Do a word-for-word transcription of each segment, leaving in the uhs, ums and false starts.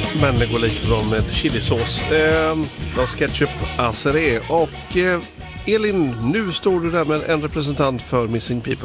Men det går lika bra med chilisås. Eh, Las Ketchup Aceré. Och eh, Elin, nu står du där med en representant för Missing People.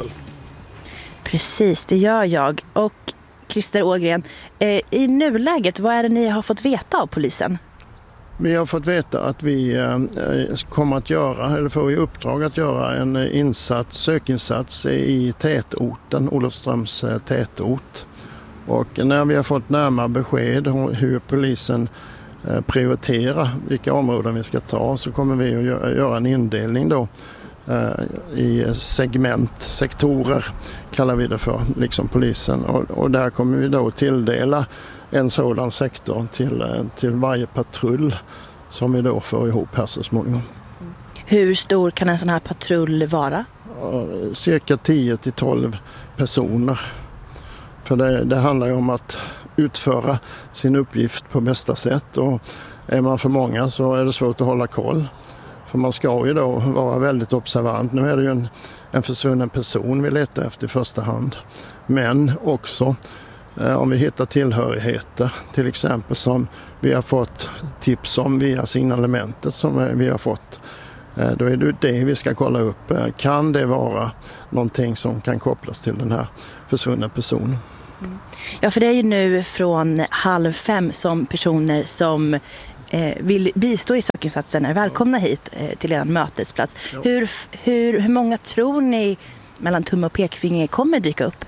Precis, det gör jag. Och Christer Ågren, eh, i nuläget, vad är det ni har fått veta av polisen? Vi har fått veta att vi eh, kommer att göra, eller får i uppdrag att göra en insats, sökinsats i tätorten, Olofströms eh, tätort. Och när vi har fått närmare besked om hur polisen eh, prioriterar vilka områden vi ska ta, så kommer vi att göra, göra en indelning då eh, i segment, sektorer kallar vi det för, liksom polisen. Och, och där kommer vi då tilldela en sådan sektor till, till varje patrull som vi då får ihop här så småningom. Hur stor kan en sån här patrull vara? Cirka tio till tolv personer. För det, det handlar ju om att utföra sin uppgift på bästa sätt. Och är man för många så är det svårt att hålla koll. För man ska ju då vara väldigt observant. Nu är det ju en, en försvunnen person vi letar efter i första hand. Men också om vi hittar tillhörigheter, till exempel som vi har fått tips om via signalementet som vi har fått, då är det det vi ska kolla upp. Kan det vara någonting som kan kopplas till den här försvunna personen? Ja, för det är ju nu från halv fem som personer som eh, vill bistå i sökinsatsen är välkomna hit eh, till er mötesplats. Ja. Hur, hur, hur många tror ni mellan tumme och pekfinger kommer dyka upp?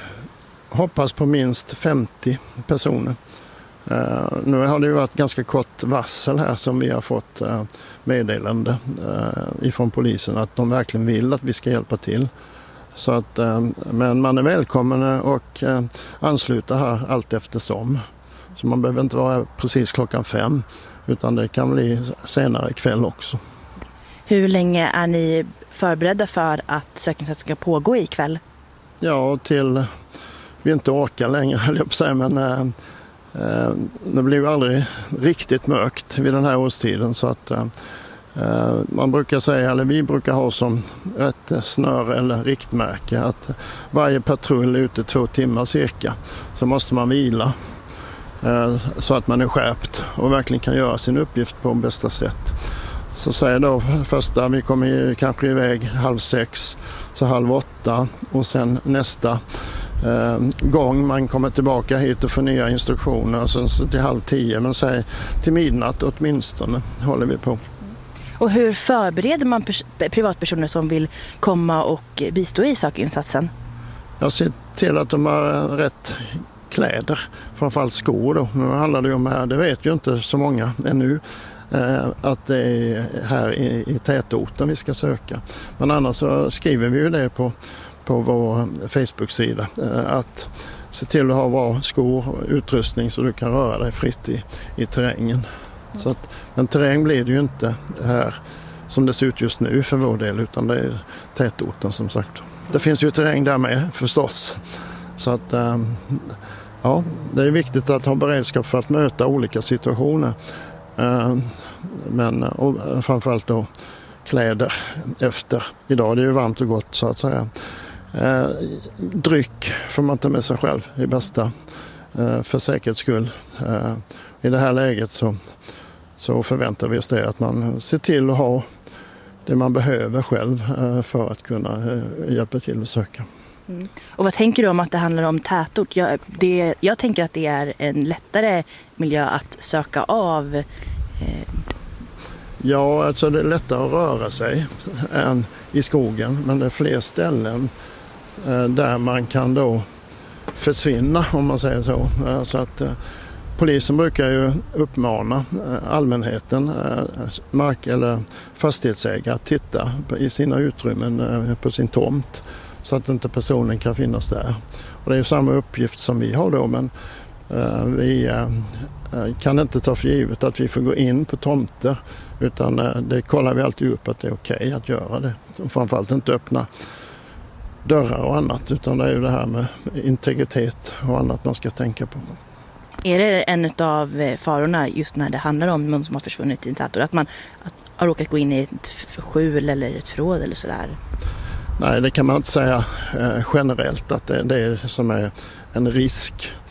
Hoppas på minst femtio personer. Uh, nu har det ju varit ganska kort varsel här som vi har fått uh, meddelande uh, ifrån polisen att de verkligen vill att vi ska hjälpa till. Så att, uh, men man är välkommen och uh, ansluta här allt eftersom. Så man behöver inte vara precis klockan fem utan det kan bli senare ikväll också. Hur länge är ni förberedda för att sökinsatsen ska pågå ikväll? Ja, till vi inte orkar längre, höll jag på att säga, men äh, äh, det blir ju aldrig riktigt mörkt vid den här årstiden så att äh, man brukar säga, eller vi brukar ha som ett snör eller riktmärke att varje patrull är ute två timmar cirka så måste man vila äh, så att man är skärpt och verkligen kan göra sin uppgift på bästa sätt. Så säger då första, vi kommer kanske iväg halv sex, så halv åtta och sen nästa Eh, gång man kommer tillbaka hit och får nya instruktioner så, så till halv tio, men säg till midnatt åtminstone håller vi på. Och hur förbereder man pers- privatpersoner som vill komma och bistå i sökinsatsen? Jag ser till att de har rätt kläder, framförallt skor då. Nu handlar det ju om här, det vet ju inte så många ännu, eh, att det är här i, i tätorten vi ska söka. Men annars så skriver vi ju det på på vår Facebook-sida att se till att ha bra skor och utrustning så du kan röra dig fritt i, i terrängen. Så att, men terräng blir det ju inte här som det ser ut just nu för vår del utan det är tätorten som sagt. Det finns ju terräng där med förstås. Så att ja, det är viktigt att ha beredskap för att möta olika situationer. Men och framförallt då kläder efter. Idag är det ju varmt och gott så att säga. Eh, dryck får man ta med sig själv i bästa eh, för säkerhets skull. Eh, I det här läget så, så förväntar vi oss det att man ser till att ha det man behöver själv eh, för att kunna eh, hjälpa till att söka. Mm. Och vad tänker du om att det handlar om tätort? Jag, det, jag tänker att det är en lättare miljö att söka av. Eh. Ja, alltså det är lättare att röra sig än i skogen, men det är fler ställen där man kan då försvinna om man säger så. Så att eh, polisen brukar ju uppmana eh, allmänheten, eh, mark- eller fastighetsägare att titta på, i sina utrymmen eh, på sin tomt så att inte personen kan finnas där. Och det är ju samma uppgift som vi har då, men eh, vi eh, kan inte ta för givet att vi får gå in på tomter utan eh, det kollar vi alltid upp att det är okej att göra det. Och framförallt inte öppna dörrar och annat utan det är ju det här med integritet och annat man ska tänka på. Är det en av farorna just när det handlar om någon som har försvunnit i en tätort att man har råkat gå in i ett skjul eller ett förråd eller sådär? Nej, det kan man inte säga eh, generellt att det, det är som är en risk.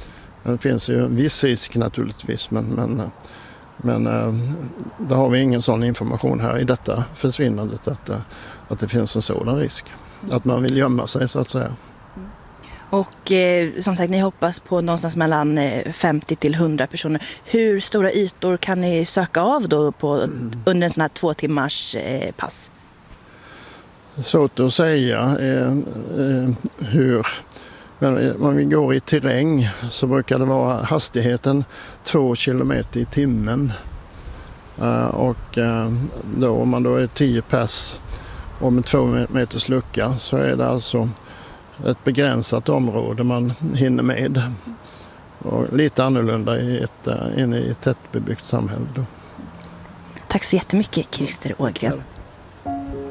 Det finns ju en viss risk naturligtvis, men, men, men äh, där har vi ingen sån information här i detta försvinnandet att, att det finns en sådan risk. Att man vill gömma sig så att säga. Och eh, som sagt, ni hoppas på någonstans mellan eh, femtio till hundra personer. Hur stora ytor kan ni söka av då på, mm. under en sån här två timmars eh, pass? Svårt att säga eh, eh, hur. Men om vi går i terräng så brukar det vara hastigheten två kilometer i timmen. Uh, och uh, då, om man då är tio pers och med två meters lucka så är det alltså ett begränsat område man hinner med. Och lite annorlunda i ett, uh, inne i ett tättbebyggt samhälle då. Tack så jättemycket, Christer Ågren.